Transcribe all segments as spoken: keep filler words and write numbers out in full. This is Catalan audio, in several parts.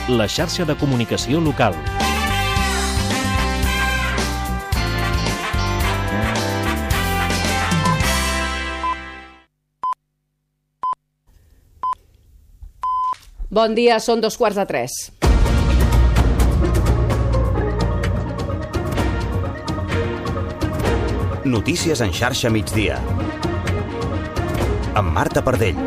la xarxa de comunicació local. Bon dia, són dos quarts de tres. Notícies en xarxa migdia. Amb Marta Pardell.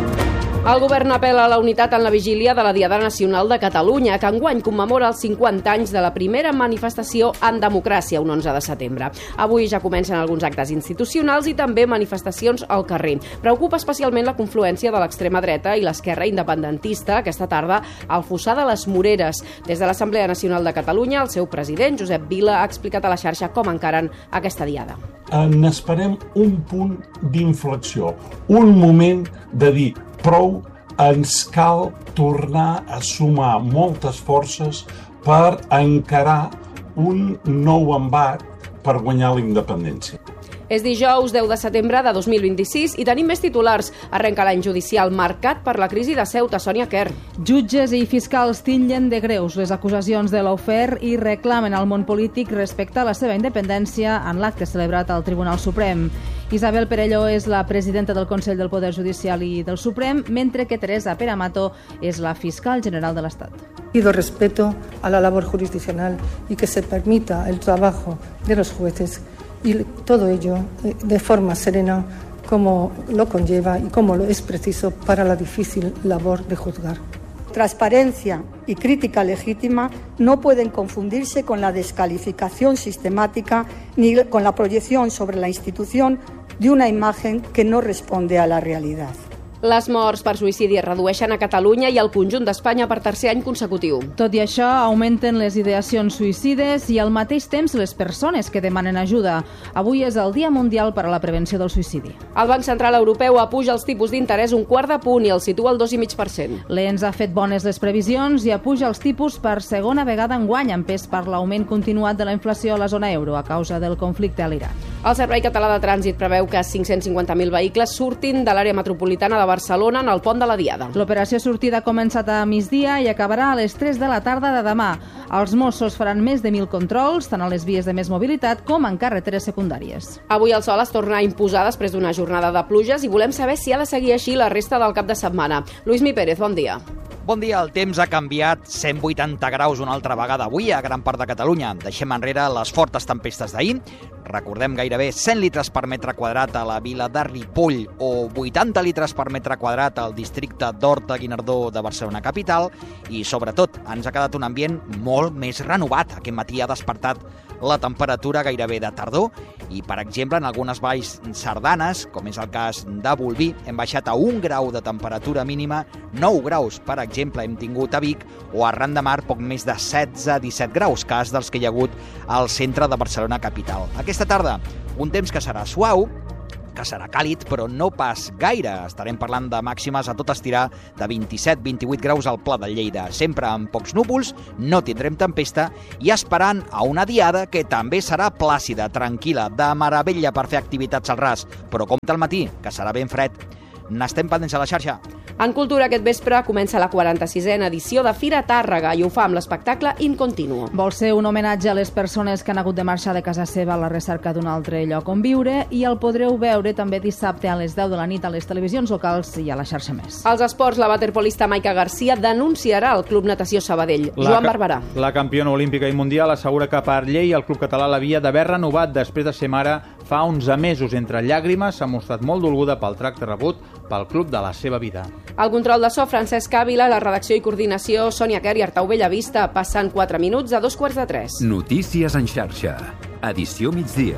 El govern apel·la a la unitat en la vigília de la Diada Nacional de Catalunya, que enguany commemora els cinquanta anys de la primera manifestació en democràcia, un onze de setembre. Avui ja comencen alguns actes institucionals i també manifestacions al carrer. Preocupa especialment la confluència de l'extrema dreta i l'esquerra independentista aquesta tarda al Fossar de les Moreres. Des de l'Assemblea Nacional de Catalunya, el seu president, Josep Vila, ha explicat a la xarxa com encaren aquesta diada. N'esperem un punt d'inflexió, un moment de dir prou, ens cal tornar a sumar moltes forces per encarar un nou embat per guanyar la independència. És dijous deu de setembre de dos mil vint-i-sis i tenim més titulars. Arrenca l'any judicial marcat per la crisi de Ceuta. Sònia Quer. Jutges i fiscals titllen de greus les acusacions de lawfare i reclamen al món polític respecte a la seva independència en l'acte celebrat al Tribunal Suprem. Isabel Perelló és la presidenta del Consell del Poder Judicial i del Suprem, mentre que Teresa Peramato és la fiscal general de l'Estat. Pido respeto a la labor jurisdiccional y que se permita el trabajo de los jueces y todo ello de forma serena como lo conlleva y como lo es preciso para la difícil labor de juzgar. Transparencia y crítica legítima no pueden confundirse con la descalificación sistemática ni con la proyección sobre la institución de una imagen que no responde a la realidad. Les morts per suïcidi es redueixen a Catalunya i al conjunt d'Espanya per tercer any consecutiu. Tot i això, augmenten les ideacions suïcides i al mateix temps les persones que demanen ajuda. Avui és el Dia Mundial per a la Prevenció del Suïcidi. El Banc Central Europeu apuja els tipus d'interès un quart de punt i el situa al dos coma cinc per cent. L'E N S ha fet bones les previsions i apuja els tipus per segona vegada enguany, empès per l'augment continuat de la inflació a la zona euro a causa del conflicte a l'Iran. El Servei Català de Trànsit preveu que cinc-cents cinquanta mil vehicles surtin de l'àrea metropolitana de Barcelona en el pont de la Diada. L'operació sortida ha començat a migdia i acabarà a les tres de la tarda de demà. Els Mossos faran més de mil controls, tant a les vies de més mobilitat com en carreteres secundàries. Avui el sol es torna a imposar després d'una jornada de pluges i volem saber si ha de seguir així la resta del cap de setmana. Luismi Pérez, bon dia. Bon dia, el temps ha canviat cent vuitanta graus una altra vegada avui a gran part de Catalunya. Deixem enrere les fortes tempestes d'ahir. Recordem gairebé cent litres per metre quadrat a la vila de Ripoll o vuitanta litres per metre quadrat al districte d'Horta-Guinardó de Barcelona capital i, sobretot, ens ha quedat un ambient molt més renovat. Aquest matí ha despertat la temperatura gairebé de tardor i, per exemple, en algunes valls sardanes, com és el cas de Bolvir, hem baixat a un grau de temperatura mínima, nou graus, per exemple, hem tingut a Vic, o a Ran de Mar poc més de setze a disset graus, cas dels que hi ha hagut al centre de Barcelona capital. Aquesta tarda, un temps que serà suau, que serà càlid, però no pas gaire. Estarem parlant de màximes a tot estirar de vint-i-set a vint-i-vuit graus al Pla de Lleida. Sempre amb pocs núvols, no tindrem tempesta i esperant a una diada que també serà plàcida, tranquil·la, de meravella per fer activitats al ras. Però compte al matí, que serà ben fred. N'estem pendents a la xarxa. En cultura, aquest vespre comença la quaranta-sisena edició de Fira Tàrrega i ho fa amb l'espectacle In Continuo. Vol ser un homenatge a les persones que han hagut de marxar de casa seva a la recerca d'un altre lloc on viure i el podreu veure també dissabte a les deu de la nit a les televisions locals i a la xarxa Més. Als esports, la waterpolista Maica Garcia denunciarà el Club Natació Sabadell. La Joan Barberà. La campiona olímpica i mundial assegura que per llei el club català l'havia d'haver renovat després de ser mare fa onze mesos. Entre llàgrimes s'ha mostrat molt dolguda pel tracte rebut pel club de la seva vida. El control de so, Francesc Ávila, la redacció i coordinació, Sònia Quer i Artau Bellavista, passant quatre minuts a dos quarts de tres. Notícies en xarxa. Edició migdia.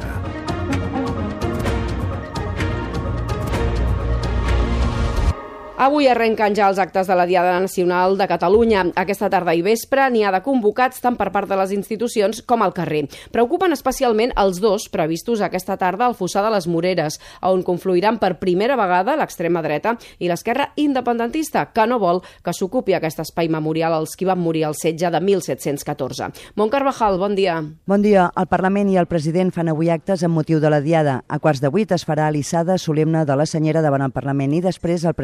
Avui arrenquen ja els actes de la Diada Nacional de Catalunya. Aquesta tarda i vespre n'hi ha de convocats tant per part de les institucions com al carrer. Preocupen especialment els dos previstos aquesta tarda al Fossar de les Moreres, on confluiran per primera vegada l'extrema dreta i l'esquerra independentista, que no vol que s'ocupi aquest espai memorial als qui van morir al setge de mil set-cents catorze. Mont Carvajal, bon dia. Bon dia. El Parlament i el president fan avui actes amb motiu de la Diada. A quarts de vuit es farà l'issada solemne de la senyera davant el Parlament i després el president Salvador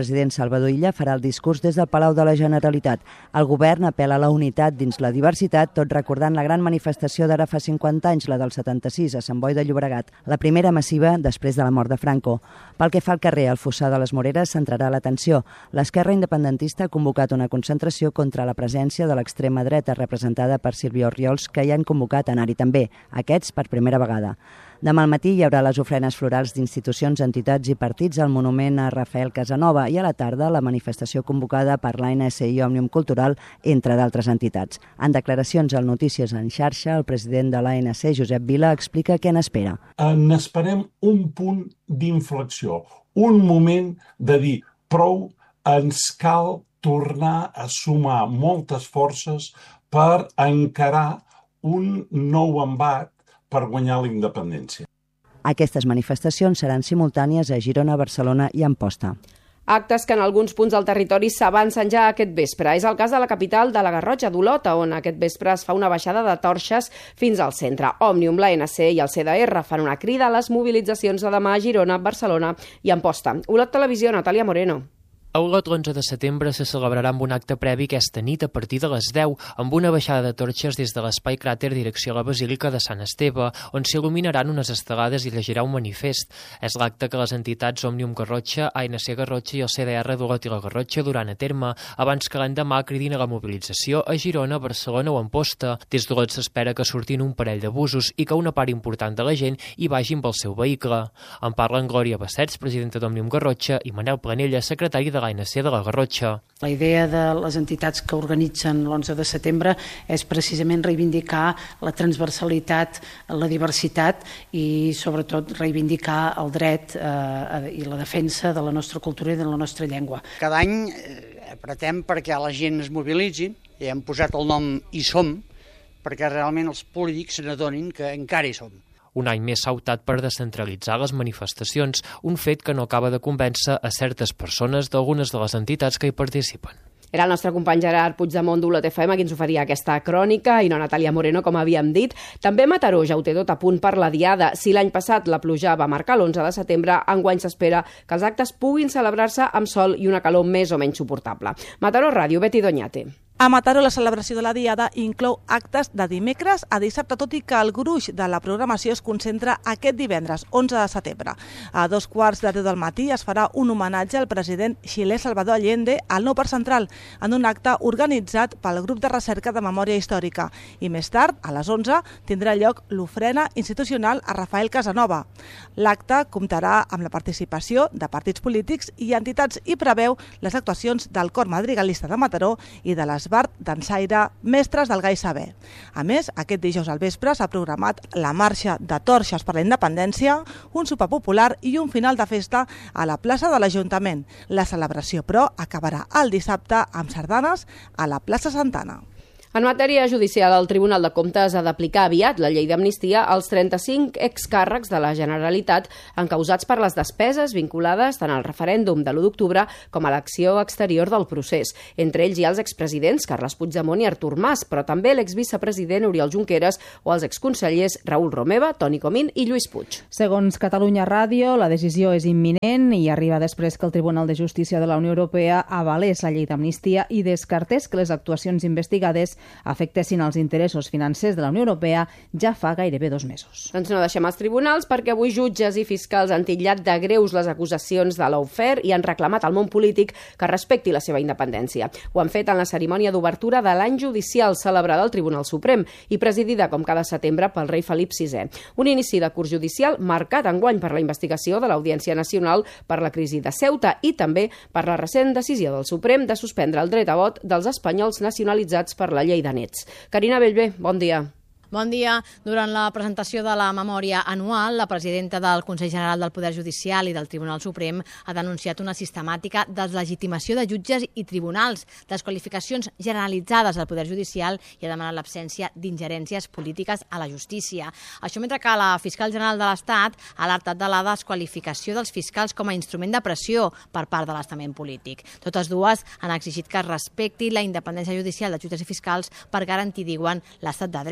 Salvador Illa farà el discurs des del Palau de la Generalitat. El govern apel·la a la unitat dins la diversitat, tot recordant la gran manifestació d'ara fa cinquanta anys, la del setanta-sis, a Sant Boi de Llobregat, la primera massiva després de la mort de Franco. Pel que fa al carrer, al Fossar de les Moreres centrarà l'atenció. L'esquerra independentista ha convocat una concentració contra la presència de l'extrema dreta, representada per Sílvia Orriols, que hi han convocat a anar-hi també, aquests per primera vegada. Demà al matí hi haurà les ofrenes florals d'institucions, entitats i partits al monument a Rafael Casanova i a la tarda la manifestació convocada per l'A N S i Òmnium Cultural, entre d'altres entitats. En declaracions al Notícies en xarxa, el president de l'A N C, Josep Vila, explica què n'espera. N'esperem un punt d'inflexió, un moment de dir prou, ens cal tornar a sumar moltes forces per encarar un nou embat per guanyar la independència. Aquestes manifestacions seran simultànies a Girona, Barcelona i Amposta. Actes que en alguns punts del territori s'avancen ja aquest vespre. És el cas de la capital de la Garrotxa, d'Olota, on aquest vespre es fa una baixada de torxes fins al centre. Òmnium, l'A N C i el C D R fan una crida a les mobilitzacions de demà a Girona, Barcelona i Amposta. Olot Televisió, Natàlia Moreno. A Olot, l'onze de setembre, se celebrarà amb un acte previ aquesta nit a partir de les deu, amb una baixada de torxes des de l'Espai Cràter direcció a la Basílica de Sant Esteve, on s'il·luminaran unes estelades i llegirà un manifest. És l'acte que les entitats Òmnium Garrotxa, A N C Garrotxa i el C D R d'Olot i la Garrotxa duran a terme, abans que l'endemà cridin a la mobilització a Girona, Barcelona o Amposta. Des d'Olot s'espera que surtin un parell de busos i que una part important de la gent hi vagi amb el seu vehicle. En parlen Glòria Bassets, presidenta d'Òmnium Garrotxa, i Manel Planella, secretari de l'A N C de la Garrotxa. La idea de les entitats que organitzen l'onze de setembre és precisament reivindicar la transversalitat, la diversitat i sobretot reivindicar el dret eh, i la defensa de la nostra cultura i de la nostra llengua. Cada any eh, apretem perquè la gent es mobilitzi i hem posat el nom Hi Som perquè realment els polítics se n'adonin que encara hi som. Un any més s'ha optat per descentralitzar les manifestacions, un fet que no acaba de convèncer a certes persones d'algunes de les entitats que hi participen. Era el nostre company Gerard Puigdemont d'Olot F M qui ens oferia aquesta crònica i no Natàlia Moreno, com havíem dit. També Mataró ja ho té tot a punt per la diada. Si l'any passat la pluja va marcar l'onze de setembre, enguany s'espera que els actes puguin celebrar-se amb sol i una calor més o menys suportable. Mataró Ràdio, Betty Doñate. A Mataró, la celebració de la Diada inclou actes de dimecres a dissabte, tot i que el gruix de la programació es concentra aquest divendres, onze de setembre. A dos quarts de deu del matí es farà un homenatge al president xilè Salvador Allende al Nou Parc Central, en un acte organitzat pel Grup de Recerca de Memòria Històrica. I més tard, a les onze, tindrà lloc l'ofrena institucional a Rafael Casanova. L'acte comptarà amb la participació de partits polítics i entitats i preveu les actuacions del Cor Madrigalista de Mataró i de les Bart Dansaire, mestres del Gai Saber. A més, aquest dijous al vespre s'ha programat la marxa de torxes per la independència, un sopar popular i un final de festa a la plaça de l'Ajuntament. La celebració, però, acabarà el dissabte amb sardanes a la plaça Santana. En matèria judicial, el Tribunal de Comptes ha d'aplicar aviat la llei d'amnistia als trenta-cinc excàrrecs de la Generalitat encausats per les despeses vinculades tant al referèndum de l'u d'octubre com a l'acció exterior del procés. Entre ells hi ha els expresidents Carles Puigdemont i Artur Mas, però també l'exvicepresident Oriol Junqueras o els exconsellers Raül Romeva, Toni Comín i Lluís Puig. Segons Catalunya Ràdio, la decisió és imminent i arriba després que el Tribunal de Justícia de la Unió Europea avalés la llei d'amnistia i descartés que les actuacions investigades afectessin els interessos financers de la Unió Europea ja fa gairebé dos mesos. Doncs no deixem els tribunals perquè avui jutges i fiscals han titllat de greus les acusacions de l'Aufer i han reclamat al món polític que respecti la seva independència. Ho han fet en la cerimònia d'obertura de l'any judicial celebrada al Tribunal Suprem i presidida com cada setembre pel rei Felip sisè. Un inici de curs judicial marcat enguany per la investigació de l'Audiència Nacional per la crisi de Ceuta i també per la recent decisió del Suprem de suspendre el dret a vot dels espanyols nacionalitzats per la llei de nets. Carina Bellver, bon dia. Bon dia. Durant la presentació de la memòria anual, la presidenta del Consell General del Poder Judicial i del Tribunal Suprem ha denunciat una sistemàtica deslegitimació de jutges i tribunals, desqualificacions generalitzades al Poder Judicial i ha demanat l'absència d'ingerències polítiques a la justícia. Això mentre que la fiscal general de l'Estat ha alertat de la desqualificació dels fiscals com a instrument de pressió per part de l'estament polític. Totes dues han exigit que es respecti la independència judicial de jutges i fiscals per garantir, diuen, l'estat de dret.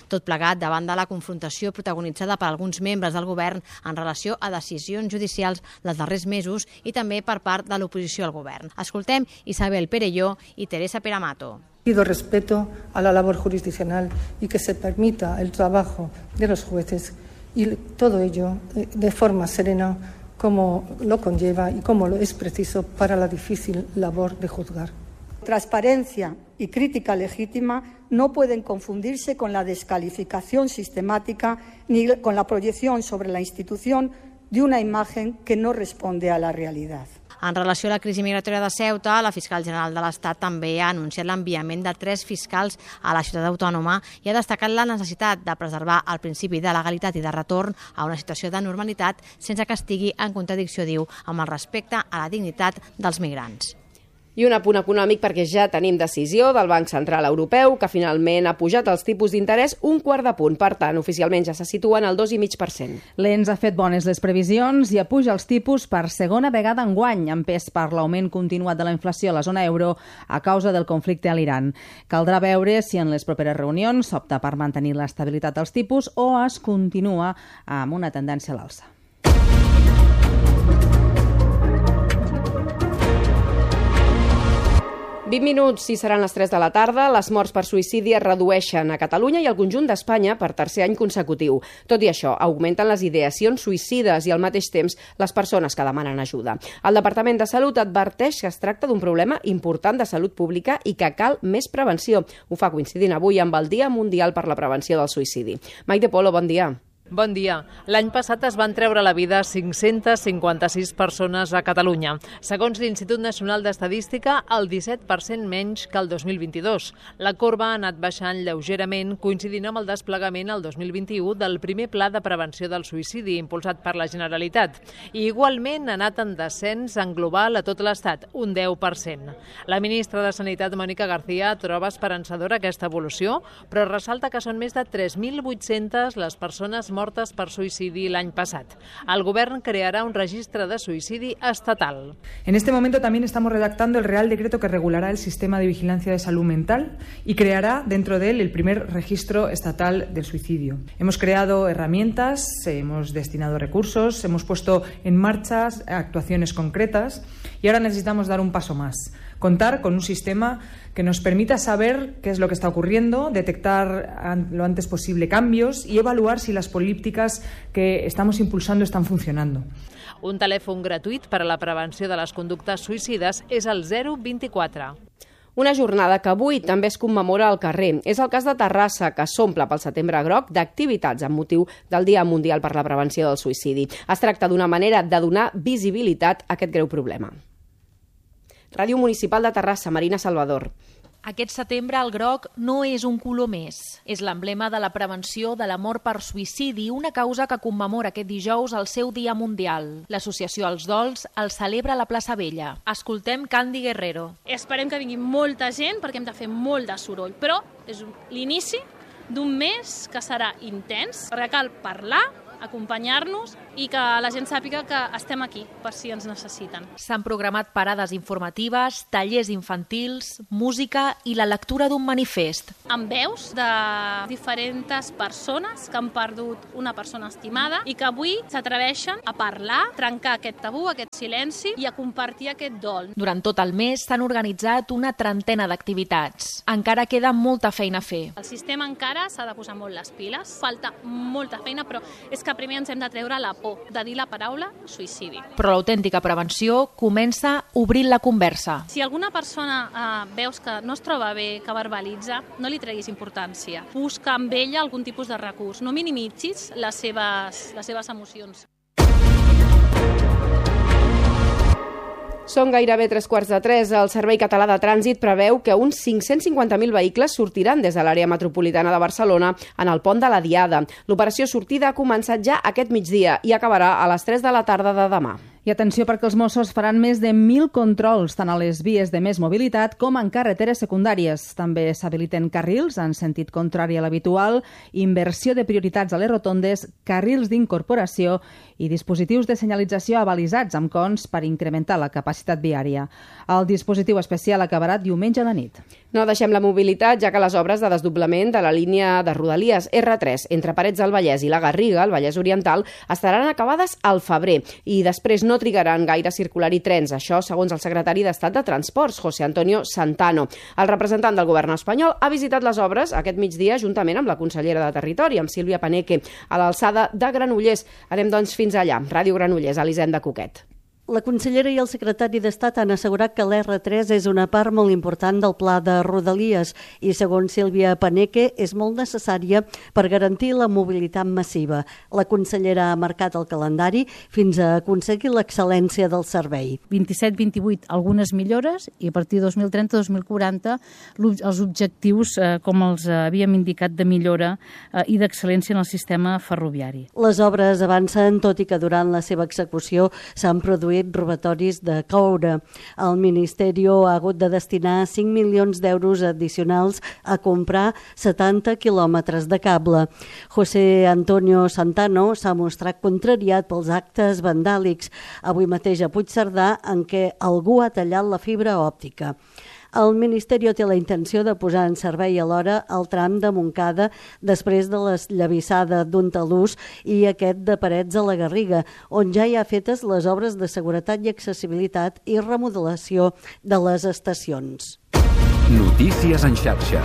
Tot plegat davant de la confrontació protagonitzada per alguns membres del govern en relació a decisions judicials dels darrers mesos i també per part de l'oposició al govern. Escoltem Isabel Perelló i Teresa Peramato. Pido respeto a la labor jurisdiccional y que se permita el trabajo de los jueces y todo ello de forma serena como lo conlleva y como lo es preciso para la difícil labor de juzgar. Transparencia y crítica legítima no pueden confundirse con la descalificación sistemática ni con la proyección sobre la institución de una imagen que no responde a la realidad. En relació a la crisi migratòria de Ceuta, la fiscal general de l'Estat també ha anunciat l'enviament de tres fiscals a la ciutat autònoma i ha destacat la necessitat de preservar el principi de legalitat i de retorn a una situació de normalitat sense que estigui en contradicció, diu, amb el respecte a la dignitat dels migrants. I un apunt econòmic perquè ja tenim decisió del Banc Central Europeu que finalment ha pujat els tipus d'interès un quart de punt. Per tant, oficialment ja se situen al dos coma cinc per cent. L'E N S ha fet bones les previsions i apuja els tipus per segona vegada enguany, empès per l'augment continuat de la inflació a la zona euro a causa del conflicte a l'Iran. Caldrà veure si en les properes reunions s'opta per mantenir l'estabilitat dels tipus o es continua amb una tendència a l'alça. vint minuts i seran les tres de la tarda. Les morts per suïcidi es redueixen a Catalunya i al conjunt d'Espanya per tercer any consecutiu. Tot i això, augmenten les ideacions suïcides i al mateix temps les persones que demanen ajuda. El Departament de Salut adverteix que es tracta d'un problema important de salut pública i que cal més prevenció. Ho fa coincidint avui amb el Dia Mundial per la Prevenció del Suïcidi. Maite Polo, bon dia. Bon dia. L'any passat es van treure la vida cinc-centes cinquanta-sis persones a Catalunya. Segons l'Institut Nacional d'Estadística, el disset per cent menys que el dos mil vint-i-dos. La corba ha anat baixant lleugerament, coincidint amb el desplegament el dos mil vint-i-u del primer Pla de Prevenció del Suïcidi, impulsat per la Generalitat. I igualment ha anat en descens en global a tot l'Estat, un deu per cent. La ministra de Sanitat, Mònica García, troba esperançadora aquesta evolució, però ressalta que són més de tres mil vuit-centes les persones mortes mortes per suïcidi l'any passat. El govern creará un registro de suïcidi estatal. En este momento también estamos redactando el Real Decreto que regulará el sistema de vigilancia de salud mental y creará dentro de él el primer registro estatal del suicidio. Hemos creado herramientas, hemos destinado recursos, hemos puesto en marcha actuaciones concretas y ahora necesitamos dar un paso más. Contar con un sistema que nos permita saber qué es lo que está ocurriendo, detectar lo antes posible cambios y evaluar si las políticas que estamos impulsando están funcionando. Un telèfon gratuït per a la prevenció de les conductes suïcides és el zero vint-i-quatre. Una jornada que avui també es commemora al carrer. És el cas de Terrassa, que s'omple pel setembre groc d'activitats amb motiu del Dia Mundial per la Prevenció del Suïcidi. Es tracta d'una manera de donar visibilitat a aquest greu problema. Ràdio Municipal de Terrassa, Marina Salvador. Aquest setembre el groc no és un color més. És l'emblema de la prevenció de la mort per suïcidi, una causa que commemora aquest dijous el seu Dia Mundial. L'associació Els Dols el celebra a la plaça Vella. Escoltem Candy Guerrero. Esperem que vingui molta gent perquè hem de fer molt de soroll, però és l'inici d'un mes que serà intens, perquè cal parlar, acompanyar-nos i que la gent sàpiga que estem aquí per si ens necessiten. S'han programat parades informatives, tallers infantils, música i la lectura d'un manifest. Amb veus de diferents persones que han perdut una persona estimada i que avui s'atreveixen a parlar, trencar aquest tabú, aquest silenci i a compartir aquest dol. Durant tot el mes s'han organitzat una trentena d'activitats. Encara queda molta feina a fer. El sistema encara s'ha de posar molt les piles, falta molta feina, però és que primer ens hem de treure la por de dir la paraula suïcidi. Però l'autèntica prevenció comença obrint la conversa. Si alguna persona eh, veus que no es troba bé, que verbalitza, no li treguis importància. Busca amb ella algun tipus de recurs. No minimitzis les seves, les seves emocions. Són gairebé tres quarts de tres. El Servei Català de Trànsit preveu que uns cinc-cents cinquanta mil vehicles sortiran des de l'àrea metropolitana de Barcelona en el pont de la Diada. L'operació sortida ha començat ja aquest migdia i acabarà a les tres de la tarda de demà. I atenció perquè els Mossos faran més de mil controls tant a les vies de més mobilitat com en carreteres secundàries. També s'habiliten carrils en sentit contrari a l'habitual, inversió de prioritats a les rotondes, carrils d'incorporació i dispositius de senyalització avalisats amb cons per incrementar la capacitat viària. El dispositiu especial acabarà diumenge a la nit. No deixem la mobilitat, ja que les obres de desdoblament de la línia de Rodalies erre tres entre Parets del Vallès i la Garriga, al Vallès Oriental, estaran acabades al febrer i després no trigaran gaire a circular-hi trens. Això segons el secretari d'Estat de Transports, José Antonio Santano. El representant del govern espanyol ha visitat les obres aquest migdia juntament amb la consellera de Territori, amb Sílvia Paneque, a l'alçada de Granollers. Anem doncs fins allà. Ràdio Granollers, Elisenda Coquet. La consellera i el secretari d'Estat han assegurat que l'erre tres és una part molt important del pla de Rodalies i, segons Sílvia Paneque, és molt necessària per garantir la mobilitat massiva. La consellera ha marcat el calendari fins a aconseguir l'excel·lència del servei. vint-i-set vint-i-vuit, algunes millores, i a partir de dos mil trenta dos mil quaranta els objectius, eh, com els havíem indicat, de millora eh, i d'excel·lència en el sistema ferroviari. Les obres avancen, tot i que durant la seva execució s'han produït robatoris de coure. El Ministeri ha hagut de destinar cinc milions d'euros addicionals a comprar setanta quilòmetres de cable. José Antonio Santano s'ha mostrat contrariat pels actes vandàlics avui mateix a Puigcerdà en què algú ha tallat la fibra òptica. El Ministeri té la intenció de posar en servei alhora el tram de Montcada després de l'esllavissada d'un talús i aquest de Parets a la Garriga, on ja hi ha fetes les obres de seguretat i accessibilitat i remodelació de les estacions. Notícies en xarxa.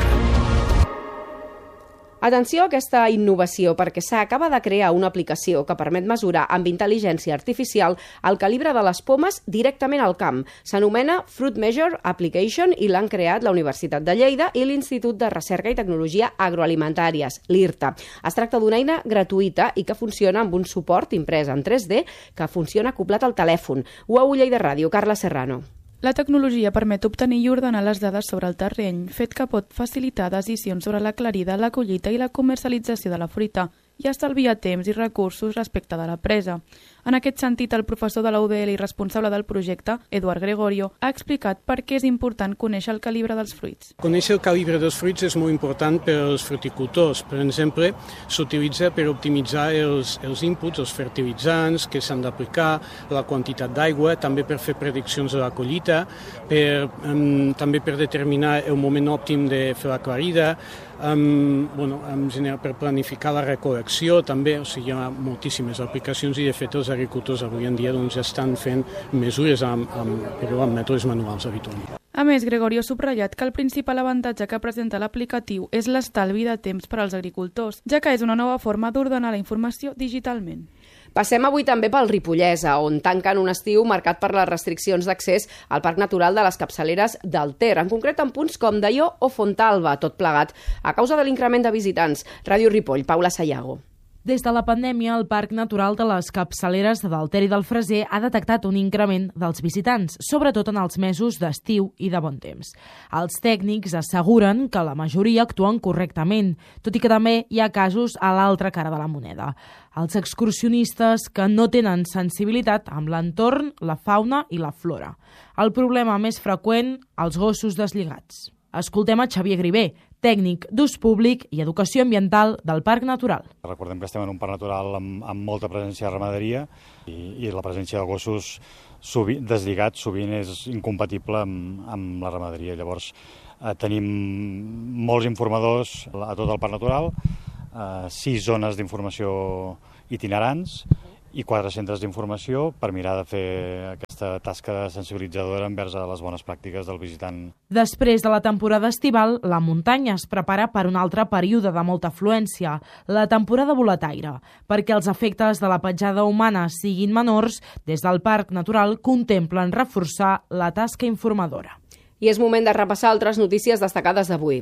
Atenció a aquesta innovació, perquè s'acaba de crear una aplicació que permet mesurar amb intel·ligència artificial el calibre de les pomes directament al camp. S'anomena Fruit Measure Application i l'han creat la Universitat de Lleida i l'Institut de Recerca i Tecnologia Agroalimentàries, l'IRTA. Es tracta d'una eina gratuïta i que funciona amb un suport imprès en tres D que funciona acoblat al telèfon. U A U Lleida Ràdio, Carla Serrano. La tecnologia permet obtenir i ordenar les dades sobre el terreny, fet que pot facilitar decisions sobre l'aclarida, la collita i la comercialització de la fruita i estalviar temps i recursos respecte de la presa. En aquest sentit, el professor de la U D L i responsable del projecte, Eduard Gregorio, ha explicat per què és important conèixer el calibre dels fruits. Conèixer el calibre dels fruits és molt important per als fruticultors. Per exemple, s'utilitza per optimitzar els, els inputs, els fertilitzants que s'han d'aplicar, la quantitat d'aigua, també per fer prediccions de la collita, per, um, també per determinar el moment òptim de fer la clarida, um, bueno, en general per planificar la recol·lecció, també, o sigui, hi ha moltíssimes aplicacions i de fet els agricultors avui en dia doncs, ja estan fent mesures amb, amb, però amb mètodes manuals habitualment. A més, Gregorio ha subratllat que el principal avantatge que presenta l'aplicatiu és l'estalvi de temps per als agricultors, ja que és una nova forma d'ordenar la informació digitalment. Passem avui també pel Ripollès, on tanquen un estiu marcat per les restriccions d'accés al Parc Natural de les Capçaleres del Ter, en concret en punts com Daió o Fontalba, tot plegat, a causa de l'increment de visitants. Ràdio Ripoll, Paula Sayago. Des de la pandèmia, el Parc Natural de les Capçaleres del Ter i del Freser ha detectat un increment dels visitants, sobretot en els mesos d'estiu i de bon temps. Els tècnics asseguren que la majoria actuen correctament, tot i que també hi ha casos a l'altra cara de la moneda. Els excursionistes que no tenen sensibilitat amb l'entorn, la fauna i la flora. El problema més freqüent, els gossos deslligats. Escoltem a Xavier Grivé, tècnic d'ús públic i educació ambiental del Parc Natural. Recordem que estem en un parc natural amb, amb molta presència de ramaderia i, i la presència de gossos sovint, deslligats sovint és incompatible amb, amb la ramaderia. Llavors eh, tenim molts informadors a tot el Parc Natural, eh, sis zones d'informació itinerants i quatre centres d'informació per mirar de fer aquesta tasca sensibilitzadora envers a les bones pràctiques del visitant. Després de la temporada estival, la muntanya es prepara per un altre període de molta afluència, la temporada boletaire. Perquè els efectes de la petjada humana siguin menors, des del Parc Natural contemplen reforçar la tasca informadora. I és moment de repassar altres notícies destacades d'avui.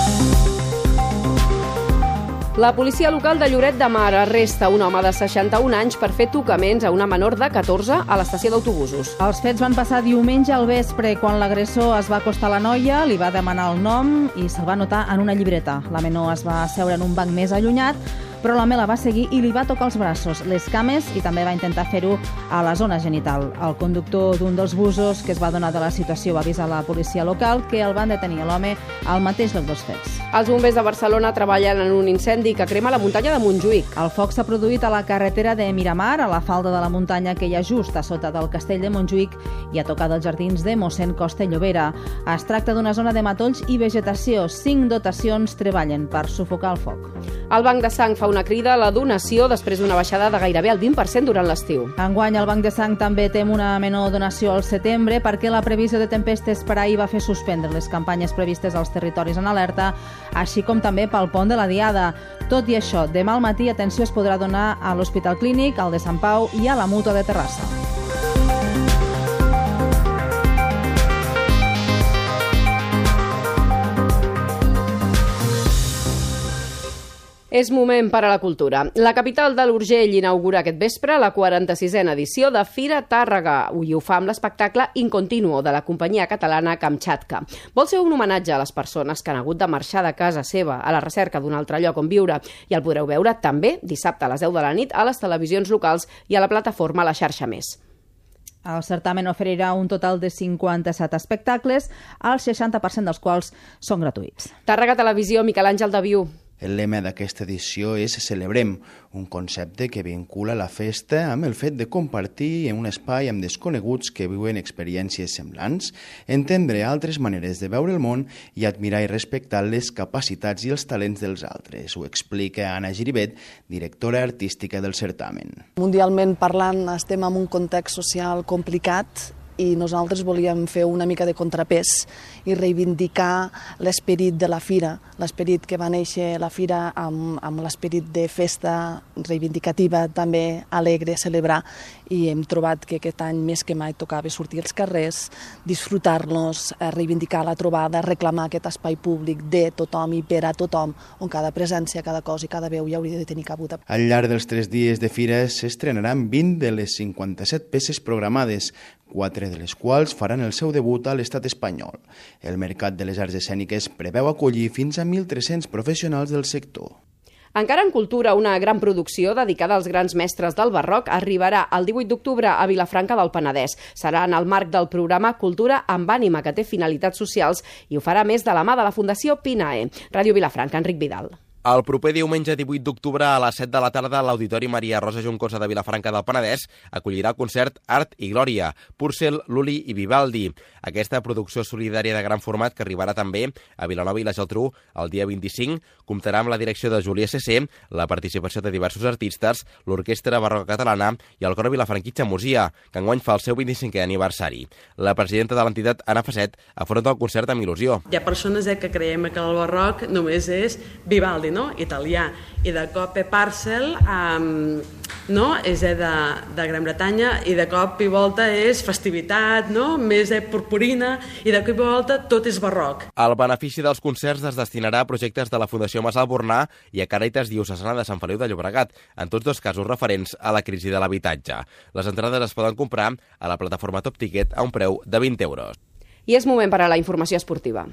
La policia local de Lloret de Mar arresta un home de seixanta-un anys per fer tocaments a una menor de catorze a l'estació d'autobusos. Els fets van passar diumenge al vespre, quan l'agressor es va acostar a la noia, li va demanar el nom i se'l va anotar en una llibreta. La menor es va asseure en un banc més allunyat, però l'home la va seguir i li va tocar els braços, les cames i també va intentar fer-ho a la zona genital. El conductor d'un dels busos que es va donar de la situació va avisar la policia local, que el van detenir l'home al mateix lloc dels fets. Els bombers de Barcelona treballen en un incendi que crema la muntanya de Montjuïc. El foc s'ha produït a la carretera de Miramar, a la falda de la muntanya que hi ha just a sota del castell de Montjuïc i a tocar dels jardins de mossèn Costa i Llobera. Es tracta d'una zona de matolls i vegetació. Cinc dotacions treballen per sufocar el foc. El Banc de Sang fa una crida a la donació després d'una baixada de gairebé el vint per cent durant l'estiu. Enguany el Banc de Sang també tem una menor donació al setembre perquè la previsió de tempestes per ahir va fer suspendre les campanyes previstes als territoris en alerta, així com també pel pont de la Diada. Tot i això, demà al matí, atenció, es podrà donar a l'Hospital Clínic, al de Sant Pau i a la Mútua de Terrassa. És moment per a la cultura. La capital de l'Urgell inaugura aquest vespre la quaranta-sisena edició de Fira Tàrrega i ho fa amb l'espectacle Incontinuo de la companyia catalana Kamchatka. Vol ser un homenatge a les persones que han hagut de marxar de casa seva a la recerca d'un altre lloc on viure i el podreu veure també dissabte a les deu de la nit a les televisions locals i a la plataforma La Xarxa Més. El certamen oferirà un total de cinquanta-set espectacles, el seixanta per cent dels quals són gratuïts. Tàrrega Televisió, Miquel Àngel Daviu. El lema d'aquesta edició és Celebrem, un concepte que vincula la festa amb el fet de compartir en un espai amb desconeguts que viuen experiències semblants, entendre altres maneres de veure el món i admirar i respectar les capacitats i els talents dels altres. Ho explica Anna Giribet, directora artística del certamen. Mundialment parlant, estem en un context social complicat i nosaltres volíem fer una mica de contrapès i reivindicar l'esperit de la fira, l'esperit que va néixer la fira amb, amb l'esperit de festa reivindicativa, també alegre, celebrar, i hem trobat que aquest any més que mai tocava sortir als carrers, disfrutar-nos, reivindicar la trobada, reclamar aquest espai públic de tothom i per a tothom, on cada presència, cada cosa i cada veu hi hauria de tenir cabuda. Al llarg dels tres dies de fira s'estrenaran vint de les cinquanta-set peces programades, quatre de les quals faran el seu debut a l'estat espanyol. El Mercat de les Arts Escèniques preveu acollir fins a mil tres-cents professionals del sector. Encara en cultura, una gran producció dedicada als grans mestres del barroc arribarà el divuit d'octubre a Vilafranca del Penedès. Serà en el marc del programa Cultura amb ànima, que té finalitats socials, i ho farà més de la mà de la Fundació Pinae. Ràdio Vilafranca, Enric Vidal. El proper diumenge divuit d'octubre a les set de la tarda l'Auditori Maria Rosa Juncosa de Vilafranca del Penedès acollirà el concert Art i Glòria, Purcell, Lully i Vivaldi. Aquesta producció solidària de gran format que arribarà també a Vilanova i la Geltrú el dia vint-i-cinc comptarà amb la direcció de Júlia C C, la participació de diversos artistes, l'Orquestra Barroca Catalana i el Cor Vilafranquitxa Músia, que enguany fa el seu vint-i-cinquè aniversari. La presidenta de l'entitat, Anna Facet, afronta el concert amb il·lusió. Hi ha persones eh, que creiem que el barroc només és Vivaldi, no? Italià, i de cop Purcell um, no? és de, de Gran Bretanya, i de cop i volta és festivitat, no? més eh, purpurina, i de cop i volta tot és barroc. El benefici dels concerts es destinarà a projectes de la Fundació Mas Albornà i a Càritas Diocesana de Sant Feliu de Llobregat, en tots dos casos referents a la crisi de l'habitatge. Les entrades es poden comprar a la plataforma Top Ticket a un preu de vint euros. I és moment per a la informació esportiva.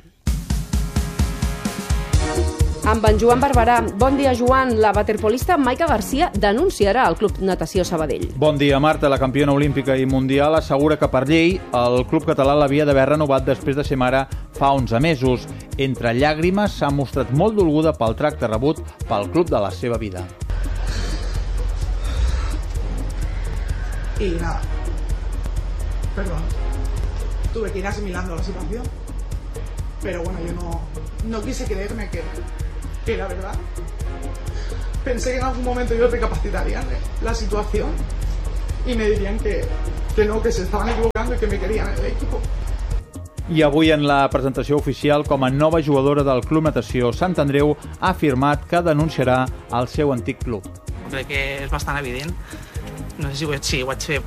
Amb en Joan Barberà. Bon dia, Joan. La waterpolista Maica Garcia denunciarà el Club Natació Sabadell. Bon dia, Marta. La campiona olímpica i mundial assegura que per llei el club català l'havia d'haver renovat després de ser mare fa onze mesos. Entre llàgrimes s'ha mostrat molt dolguda pel tracte rebut pel club de la seva vida. Y nada, perdón, tuve que ir asimilando la situación, pero bueno, yo no, no quise creerme que que la verdad pensé que en algún momento yo recapacitarían la situación y me dirían que, que no, que se estaban equivocando y que me querían en el equipo. I avui en la presentació oficial com a nova jugadora del Club Natació Sant Andreu ha afirmat que denunciarà el seu antic club. Crec que és bastant evident. No sé si ho, sí, ho vaig fer